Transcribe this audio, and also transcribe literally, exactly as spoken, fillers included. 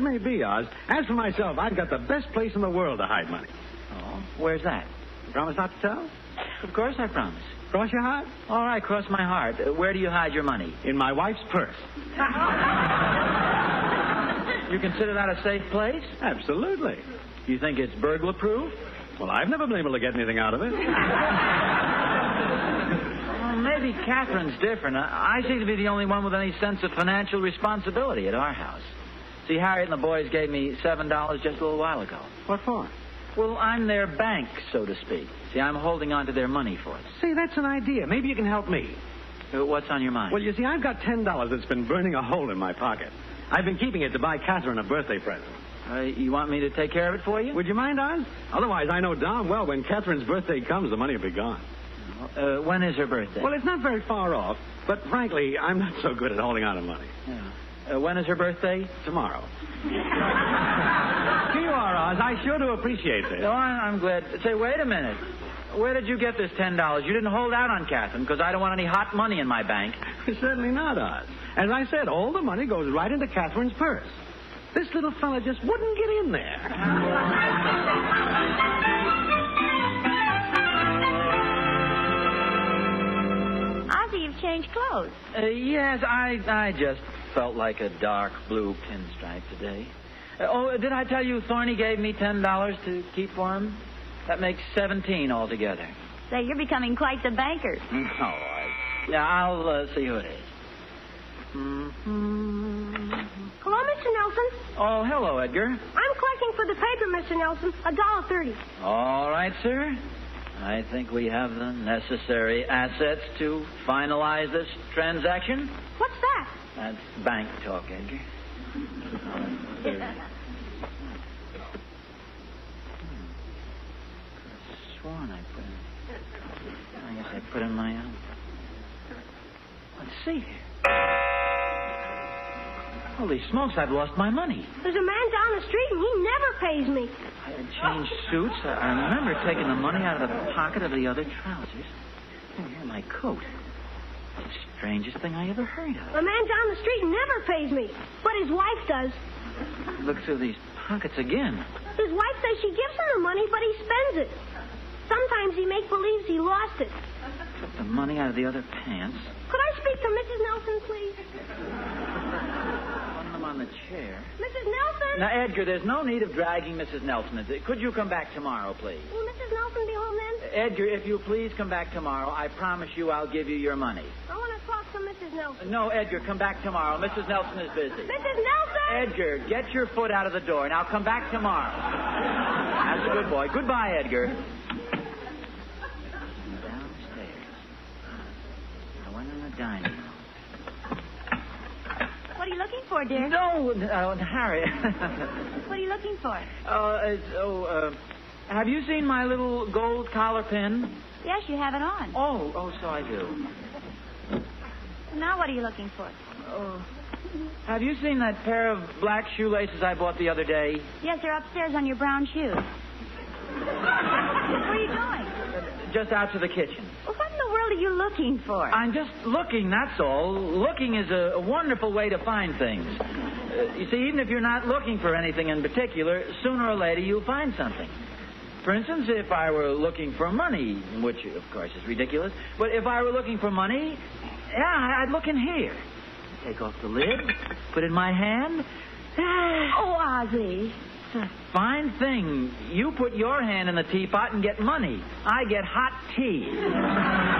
may be, Oz. As for myself, I've got the best place in the world to hide money. Oh, where's that? You promise not to tell? Of course I promise. Cross your heart? All right, cross my heart. Uh, where do you hide your money? In my wife's purse. You consider that a safe place? Absolutely. You think it's burglar-proof? Well, I've never been able to get anything out of it. Well, maybe Catherine's different. I, I seem to be the only one with any sense of financial responsibility at our house. See, Harriet and the boys gave me seven dollars just a little while ago. What for? Well, I'm their bank, so to speak. See, I'm holding on to their money for us. Say, that's an idea. Maybe you can help me. Uh, What's on your mind? Well, you see, I've got ten dollars that's been burning a hole in my pocket. I've been keeping it to buy Catherine a birthday present. Uh, you want me to take care of it for you? Would you mind, Oz? Otherwise, I know darn well when Catherine's birthday comes, the money will be gone. Uh, when is her birthday? Well, it's not very far off, but frankly, I'm not so good at holding on to money. Yeah. Uh, when is her birthday? Tomorrow. Here you are, Oz. I sure do appreciate this. Oh, I- I'm glad. Say, wait a minute. Where did you get this ten dollars? You didn't hold out on Catherine because I don't want any hot money in my bank. Certainly not, Oz. As I said, all the money goes right into Catherine's purse. This little fella just wouldn't get in there. Ozzy, you've changed clothes. Uh, yes, I I just felt like a dark blue pinstripe today. Uh, oh, did I tell you Thorny gave me ten dollars to keep for him? That makes seventeen altogether. Say, you're becoming quite the banker. Oh, I, yeah, I'll uh, see who it is. Mm-hmm. Hello, Mister Nelson. Oh, hello, Edgar. I'm collecting for the paper, Mister Nelson. A dollar thirty. All right, sir. I think we have the necessary assets to finalize this transaction. What's that? That's bank talk, Edgar. Sworn I put in. I guess I put in my own. Let's see here. Holy smokes, I've lost my money. There's a man down the street, and he never pays me. I had changed suits. I I remember taking the money out of the pocket of the other trousers. And here, my coat. The strangest thing I ever heard of. A man down the street never pays me, but his wife does. Look through these pockets again. His wife says she gives him the money, but he spends it. Sometimes he make believes he lost it. Took the money out of the other pants. Could I speak to Missus Nelson, please? Put them on the chair. Missus Nelson? Now, Edgar, there's no need of dragging Missus Nelson. Could you come back tomorrow, please? Will Missus Nelson be home then? Edgar, if you'll please come back tomorrow, I promise you I'll give you your money. I want to talk to Missus Nelson. No, Edgar, come back tomorrow. Missus Nelson is busy. Missus Nelson? Edgar, get your foot out of the door. Now come back tomorrow. That's a good boy. Goodbye, Edgar. Downstairs. I went in the dining room. What are you looking for, dear? No, uh, Harry. What are you looking for? uh, it's, oh, uh, have you seen my little gold collar pin? Yes, you have it on. Oh, oh, so I do. Now what are you looking for? Oh. Have you seen that pair of black shoelaces I bought the other day? Yes, they're upstairs on your brown shoes. Where are you going? Just out to the kitchen. Well, what in the world are you looking for? I'm just looking, that's all. Looking is a, a wonderful way to find things. Uh, you see, even if you're not looking for anything in particular, sooner or later you'll find something. For instance, if I were looking for money, which, of course, is ridiculous, but if I were looking for money, yeah, I'd look in here. Take off the lid, put it in my hand. Oh, Ozzy. It's a fine thing. You put your hand in the teapot and get money. I get hot tea.